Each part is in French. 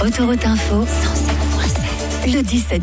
Autoroute Info, 107.7, le 17-19.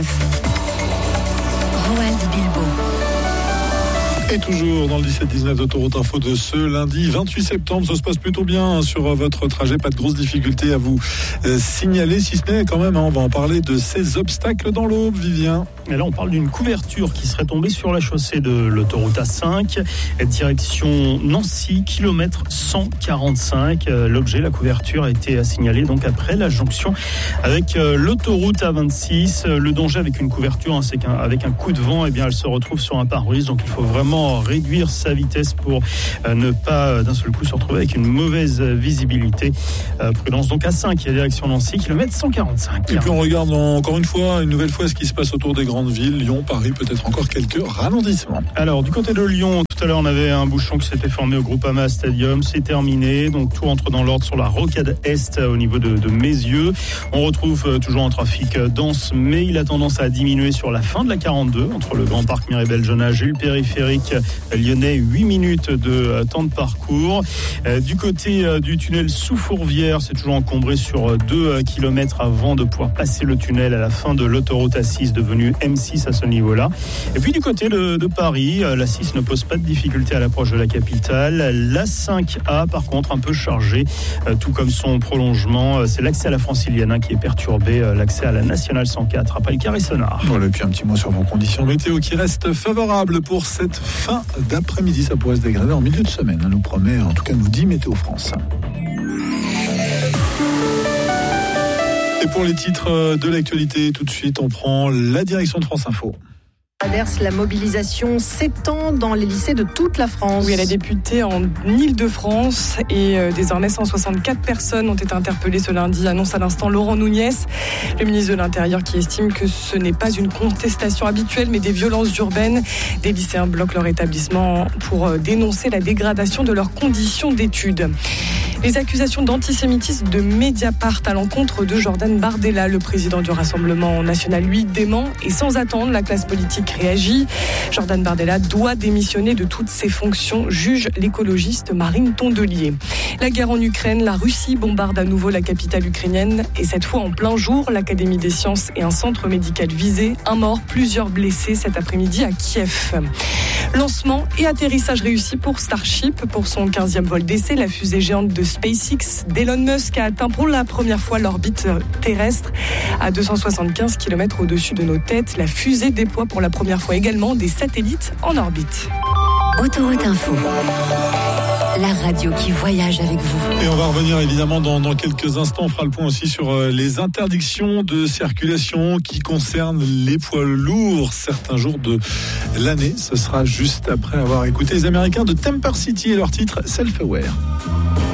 Roald Bilbo. Et toujours dans le 17-19 d'Autoroute Info de ce lundi 28 septembre, ça se passe plutôt bien sur votre trajet, pas de grosses difficultés à vous signaler, si ce n'est quand même, on va en parler de ces obstacles dans l'Aube, Vivien. Et là on parle d'une couverture qui serait tombée sur la chaussée de l'autoroute A5, direction Nancy, kilomètre 145. L'objet, la couverture a été signalée donc après la jonction avec l'autoroute A26. Le danger avec une couverture, c'est qu'avec un coup de vent, elle se retrouve sur un pare-brise, donc il faut vraiment réduire sa vitesse pour ne pas d'un seul coup se retrouver avec une mauvaise visibilité. Prudence donc à 5, direction Nancy, kilomètre 145. Et puis on regarde encore une nouvelle fois ce qui se passe autour des grandes villes, Lyon, Paris, peut-être encore quelques ralentissements. Alors du côté de Lyon, tout à l'heure on avait un bouchon qui s'était formé au Groupama Stadium, c'est terminé, donc tout entre dans l'ordre sur la rocade Est au niveau de Mézieux. On retrouve toujours un trafic dense, mais il a tendance à diminuer sur la fin de la 42, entre le Grand Parc Miribel-Jonage et le périphérique lyonnais, 8 minutes de temps de parcours. Du côté du tunnel sous Fourvière, c'est toujours encombré sur 2 km avant de pouvoir passer le tunnel à la fin de l'autoroute A6 devenue M6 à ce niveau-là. Et puis du côté de Paris, la 6 ne pose pas de difficulté à l'approche de la capitale. La 5A, par contre, un peu chargée, tout comme son prolongement. C'est l'accès à la Francilienne qui est perturbé, l'accès à la Nationale 104 à Palcar-et-Senard. Voilà, et puis un petit mot sur vos conditions météo qui restent favorables pour cette fin d'après-midi. Ça pourrait se dégrader en milieu de semaine, nous promet, en tout cas nous dit Météo France. Et pour les titres de l'actualité, tout de suite, on prend la direction de France Info. La mobilisation s'étend dans les lycées de toute la France. Oui, elle a débuté en Île-de-France et désormais 164 personnes ont été interpellées ce lundi, annonce à l'instant Laurent Nunez, le ministre de l'Intérieur, qui estime que ce n'est pas une contestation habituelle mais des violences urbaines. Des lycéens bloquent leur établissement pour dénoncer la dégradation de leurs conditions d'études. Les accusations d'antisémitisme de Mediapart à l'encontre de Jordan Bardella, le président du Rassemblement national, lui dément et sans attendre, la classe politique réagit. Jordan Bardella doit démissionner de toutes ses fonctions, juge l'écologiste Marine Tondelier. La guerre en Ukraine, la Russie bombarde à nouveau la capitale ukrainienne et cette fois en plein jour, l'Académie des sciences et un centre médical visé. Un mort, plusieurs blessés cet après-midi à Kiev. Lancement et atterrissage réussi pour Starship. Pour son 15e vol d'essai, la fusée géante de SpaceX d'Elon Musk a atteint pour la première fois l'orbite terrestre à 275 km au-dessus de nos têtes. La fusée déploie pour la première fois également des satellites en orbite. Autoroute Info, la radio qui voyage avec vous. Et on va revenir évidemment dans quelques instants. On fera le point aussi sur les interdictions de circulation qui concernent les poids lourds certains jours de l'année. Ce sera juste après avoir écouté les Américains de Temper City et leur titre Self-Aware.